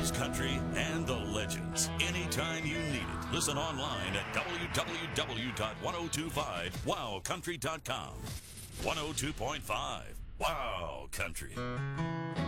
oldies, country, and the legends. Anytime you need it. Listen online at www.1025wowcountry.com. 102.5 Wow Country.